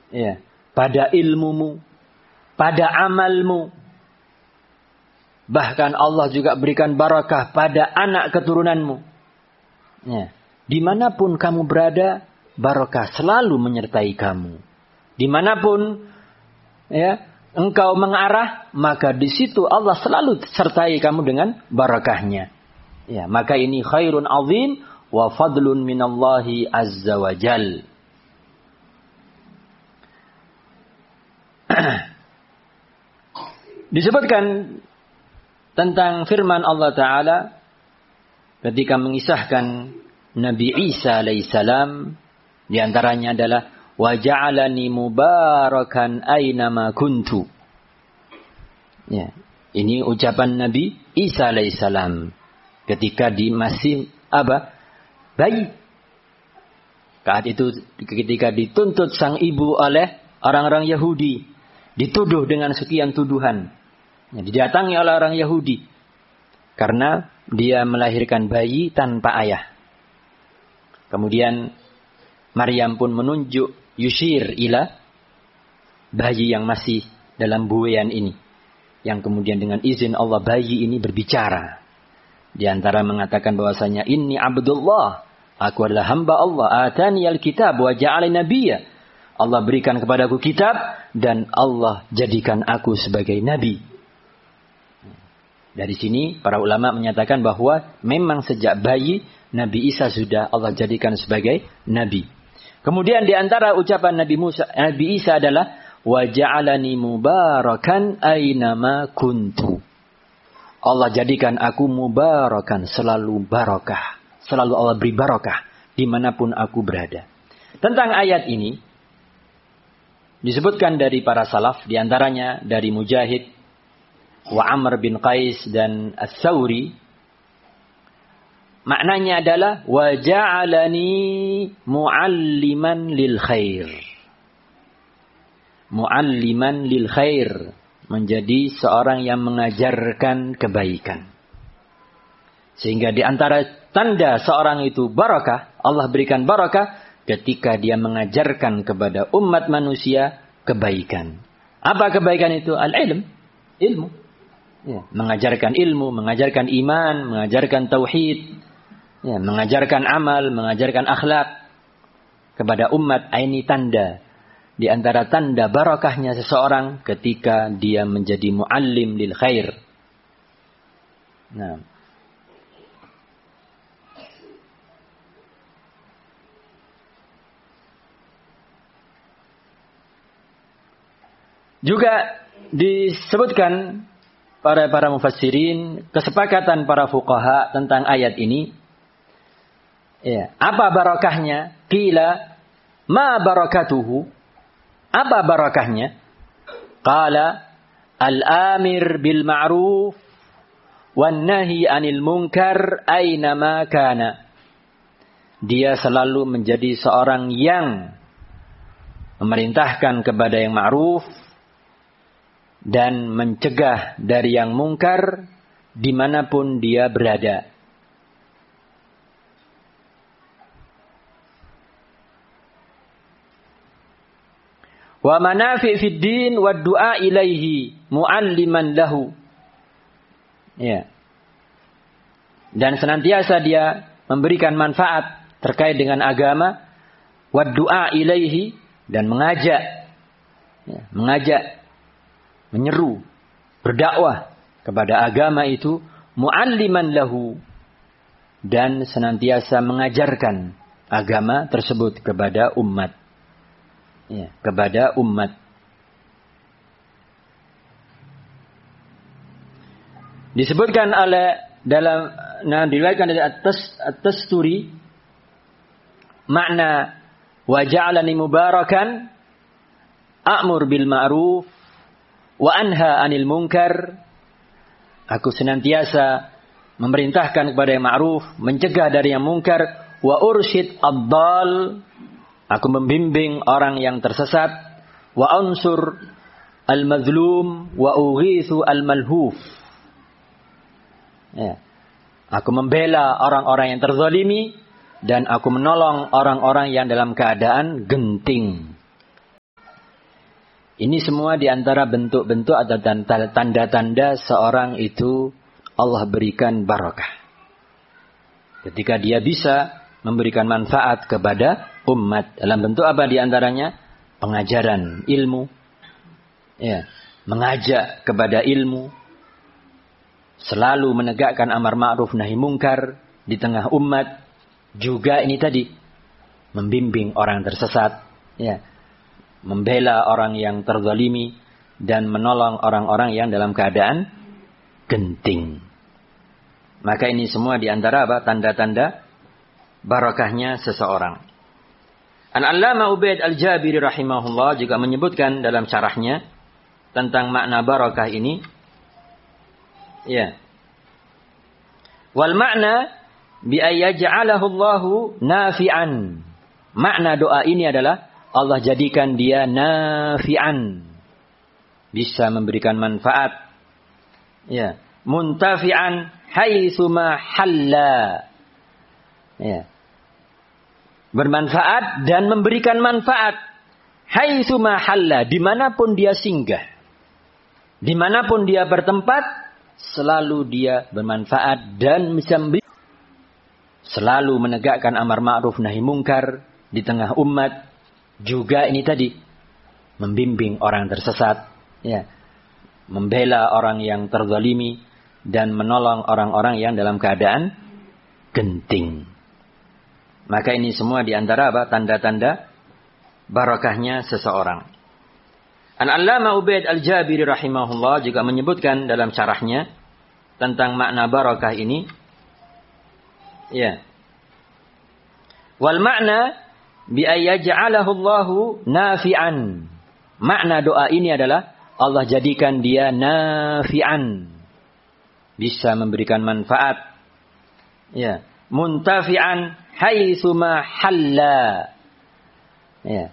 Ya, pada ilmumu, pada amalmu. Bahkan Allah juga berikan barakah pada anak keturunanmu. Ya, dimanapun kamu berada, barakah selalu menyertai kamu. Dimanapun ya engkau mengarah, maka di situ Allah selalu sertai kamu dengan barakahnya. Ya, maka ini khairun azim wa fadlun minallahi azza wa jal. Disebutkan tentang firman Allah Ta'ala ketika mengisahkan Nabi Isa alaihissalam, diantaranya adalah wa ja'alani mubarakan aynama kuntu. Ya, ini ucapan Nabi Isa alaihissalam ketika masih bayi. Saat itu ketika dituntut sang ibu oleh orang-orang Yahudi, dituduh dengan sekian tuduhan. Ya, didatangi oleh orang Yahudi karena dia melahirkan bayi tanpa ayah. Kemudian Maryam pun menunjuk yushir ila bayi yang masih dalam buayan ini, yang kemudian dengan izin Allah bayi ini berbicara. Di antara mengatakan bahwasanya inni abdullah, aku adalah hamba Allah, atani alkitab wa ja'alani nabiyya. Allah berikan kepadaku kitab dan Allah jadikan aku sebagai nabi. Dari sini para ulama menyatakan bahwa memang sejak bayi Nabi Isa sudah Allah jadikan sebagai nabi. Kemudian di antara ucapan Nabi Isa adalah wa ja'alani mubarakan aynama kuntu. Allah jadikan aku mubarakan, selalu barakah, selalu Allah beri barakah dimanapun aku berada. Tentang ayat ini disebutkan dari para salaf, di antaranya dari Mujahid, wa Amr bin Qais dan As-Sawri. Maknanya adalah wa ja'alani mu'alliman lil khair. Mu'alliman lil khair, menjadi seorang yang mengajarkan kebaikan. Sehingga di antara tanda seorang itu barakah, Allah berikan barakah ketika dia mengajarkan kepada umat manusia kebaikan. Apa kebaikan itu? Al-ilm, ilmu. Ya, mengajarkan ilmu, mengajarkan iman, mengajarkan tauhid, ya, mengajarkan amal, mengajarkan akhlak kepada umat. Ini tanda. Di antara tanda barakahnya seseorang ketika dia menjadi muallim lil khair. Nah. Juga disebutkan para mufassirin, kesepakatan para fuqaha tentang ayat ini. Ya, apa barakahnya? Qila ma barakatuhu? Apa barakahnya? Qala al-amir bil ma'ruf wan nahi 'anil munkar aynama kana. Dia selalu menjadi seorang yang memerintahkan kepada yang ma'ruf dan mencegah dari yang mungkar dimanapun dia berada. Wa manafi' fid din wa du'a ilaihi mu'alliman lahu. Ya. Dan senantiasa dia memberikan manfaat terkait dengan agama, wa du'a ilaihi, dan mengajak, ya, menyeru, berdakwah kepada agama itu, mu'alliman lahu, dan senantiasa mengajarkan agama tersebut kepada umat. Ya, kepada umat. Disebutkan oleh diriwayatkan dari At-Tasturi, makna wa ja'alani mubarakan a'mur bil ma'ruf wa anha 'anil munkar. Aku senantiasa memerintahkan kepada yang ma'ruf, mencegah dari yang munkar, wa ursyid ad-dal. Aku membimbing orang yang tersesat, wa unsur al-mazlum wa ughithu al-malhuf. Ya. Aku membela orang-orang yang terzalimi dan aku menolong orang-orang yang dalam keadaan genting. Ini semua diantara bentuk-bentuk atau tanda-tanda seorang itu Allah berikan barakah. Ketika dia bisa memberikan manfaat kepada umat. Dalam bentuk apa diantaranya? Pengajaran ilmu. Ya, mengajak kepada ilmu. Selalu menegakkan amar ma'ruf nahi mungkar di tengah umat. Juga ini tadi, membimbing orang tersesat. Ya, membela orang yang terzalimi dan menolong orang-orang yang dalam keadaan genting. Maka ini semua diantara apa? Tanda-tanda barakahnya seseorang. Al-Allamah Ubaid Al-Jabiri rahimahullah juga menyebutkan dalam syarahnya tentang makna barakah ini. Ya. Wal makna bi ayyaj'alahu Allahu nafi'an. Makna doa ini adalah Allah jadikan dia nafi'an. Bisa memberikan manfaat. Ya. Muntafi'an haitsu ma halla. Ya. Bermanfaat dan memberikan manfaat. Haitsu ma halla. Dimanapun dia singgah. Dimanapun dia bertempat. Selalu dia bermanfaat dan bisa selalu menegakkan amar ma'ruf nahi mungkar di tengah umat. Juga ini tadi, membimbing orang tersesat, ya, membela orang yang terzalimi dan menolong orang-orang yang dalam keadaan genting. Maka ini semua diantara apa? Tanda-tanda barakahnya seseorang. Al-Allamah Ubaid Al-Jabiri rahimahullah juga menyebutkan dalam syarahnya tentang makna barakah ini. Ya. Wal makna bi ayyaj'alahu Allahu nafi'an. Makna doa ini adalah Allah jadikan dia nafi'an. Bisa memberikan manfaat. Ya. Muntafi'an haitsu ma halla. Ya.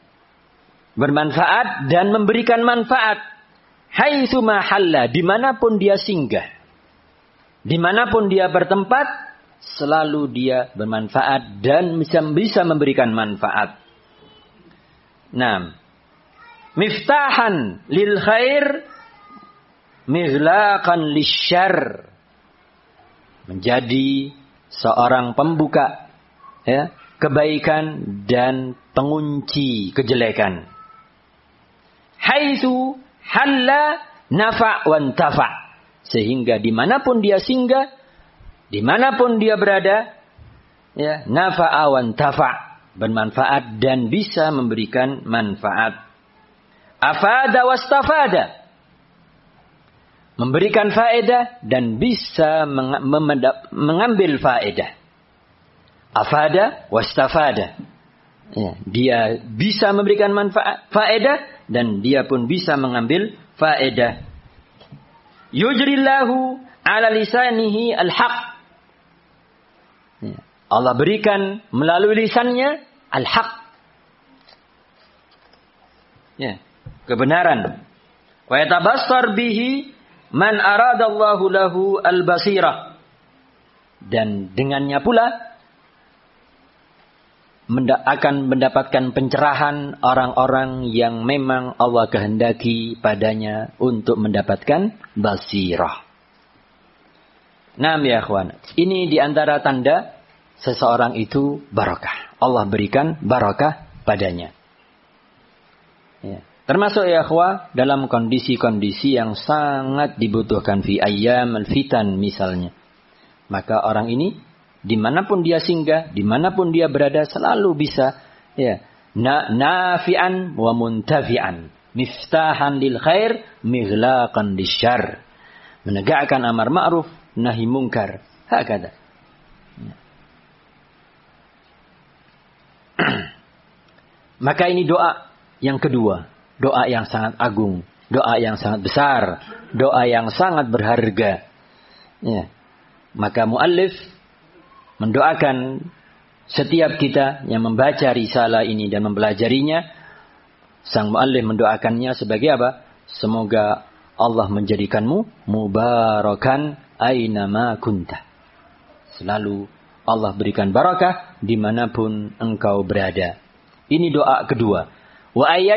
Bermanfaat dan memberikan manfaat. Haitsu ma halla, dimanapun dia singgah. Dimanapun dia bertempat, selalu dia bermanfaat dan bisa memberikan manfaat. Nah, miftahan lil khair, mighlaqan lisyarr. Menjadi seorang pembuka, ya, kebaikan dan pengunci kejelekan. Haitsu halla nafa' wa intafa'. Sehingga dimanapun dia singgah, dimanapun dia berada, ya, nafa'a wa intafa', bermanfaat dan bisa memberikan manfaat. Afada wastafada, memberikan faedah dan bisa mengambil faedah. Afada wastafada, ya, dia bisa memberikan manfaat, faedah, dan dia pun bisa mengambil faedah. Yujrillahu ala lisanihi al-haq. Ya, Allah berikan melalui lisannya al-haq. Ya, kebenaran. Wa yatabassar bihi man aradallahu lahu al-basirah. Dan dengannya pula akan mendapatkan pencerahan orang-orang yang memang Allah kehendaki padanya untuk mendapatkan basirah. Naam ya akhwan, ini diantara tanda seseorang itu barakah. Allah berikan barakah padanya. Ya. Termasuk ya akhwah dalam kondisi-kondisi yang sangat dibutuhkan fi ayyam al-fitan misalnya. Maka orang ini dimanapun dia singgah, dimanapun dia berada selalu bisa, ya, nafi'an wa muntafi'an, miftahan lil khair, mighlaqan lisyarr, menegakkan amar ma'ruf nahi mungkar, hakada. Ya. Maka ini doa yang kedua, doa yang sangat agung, doa yang sangat besar, doa yang sangat berharga. Ya. Maka muallif mendoakan setiap kita yang membaca risalah ini dan mempelajarinya, sang muallif mendoakannya sebagai apa? Semoga Allah menjadikanmu mubarakan ainama kunta. Selalu Allah berikan barakah dimanapun engkau berada. Ini doa kedua. Wa